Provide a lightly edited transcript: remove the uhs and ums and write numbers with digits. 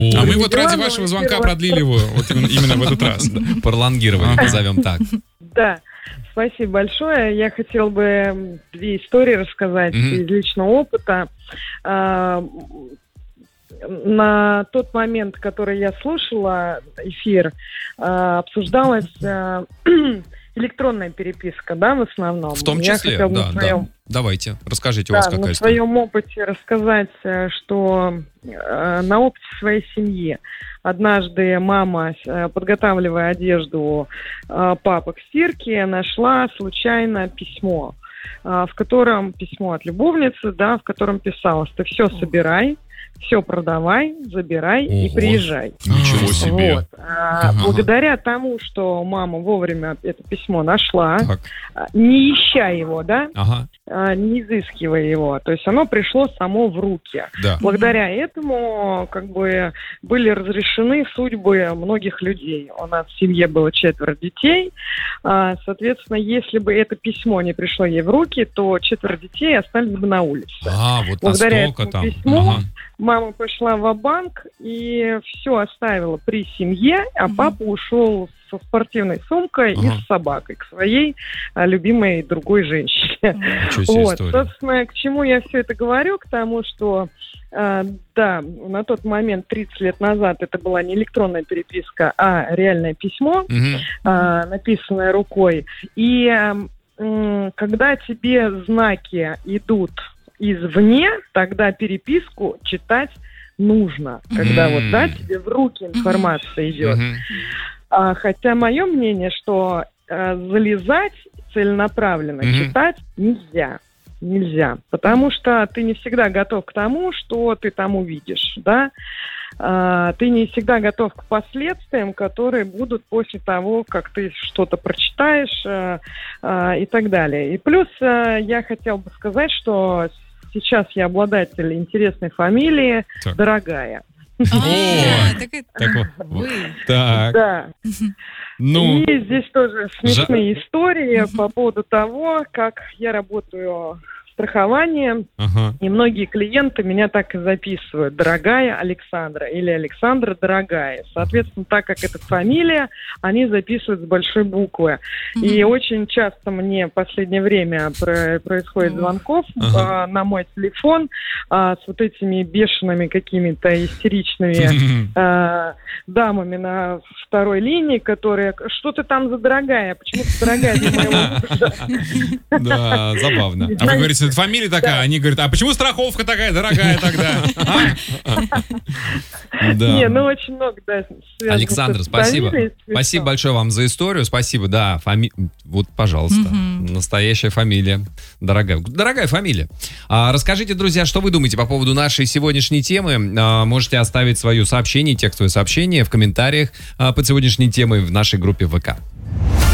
А мы вот ради вашего звонка продлили его вот именно в этот раз. Пролонгировали, назовем так. Да, спасибо большое. Я хотела бы 2 истории рассказать из личного опыта. На тот момент, который я слушала эфир, обсуждалась электронная переписка, да, в основном. В том числе, да. Давайте, расскажите, у вас какая история. На своем опыте рассказать, что на опыте своей семьи. Однажды мама, подготавливая одежду папы к стирке, нашла случайно письмо, в котором письмо от любовницы, да, в котором писалось: ты все собирай, все продавай, забирай и приезжай. Ничего себе. Вот. Благодаря тому, что мама вовремя это письмо нашла, не ища его, да, не изыскивая его, то есть оно пришло само в руки. Да. Благодаря этому как бы были разрешены судьбы многих людей. У нас в семье было 4 детей. Соответственно, если бы это письмо не пришло ей в руки, то 4 детей остались бы на улице. Вот благодаря настолько этому там. письму мама пошла ва-банк и все оставила при семье, а папа ушел со спортивной сумкой и с собакой к своей любимой другой женщине. Вот, собственно, к чему я все это говорю? К тому, что да, на тот момент, 30 лет назад, это была не электронная переписка, а реальное письмо, написанное рукой. И когда тебе знаки идут извне, тогда переписку читать нужно. Когда вот, да, тебе в руки информация идет. Хотя мое мнение, что залезать целенаправленно, читать нельзя. Нельзя. Потому что ты не всегда готов к тому, что ты там увидишь, да. Ты не всегда готов к последствиям, которые будут после того, как ты что-то прочитаешь и так далее. И плюс я хотела бы сказать, что сейчас я обладатель интересной фамилии Дорогая. Так. Ну, и здесь тоже смешные истории по поводу того, как я работаю в страховании. И многие клиенты меня так и записывают: Дорогая Александра или Александра Дорогая. Соответственно, так как это фамилия, они записывают с большой буквы. И очень часто мне в последнее время происходит звонков на мой телефон с вот этими бешеными какими-то истеричными дамами на второй линии, которые: что ты там за дорогая? Почему ты дорогая для моего мужа? Да, забавно. А вы говорите, это фамилия такая, они говорят: а почему страховка такая дорогая тогда? Не, ну очень много, да. Александр, спасибо. Спасибо большое вам за историю. Спасибо, да. Вот, пожалуйста, настоящая фамилия. Дорогая фамилия. Расскажите, друзья, что вы думаете по поводу нашей сегодняшней темы. Можете оставить свое сообщение, текстовое сообщение в комментариях под сегодняшней темой в нашей группе ВК.